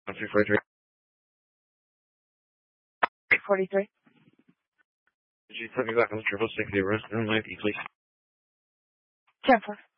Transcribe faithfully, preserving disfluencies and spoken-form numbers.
one three four three. forty-three. Could you put me back on the triple six zero, please? ten four.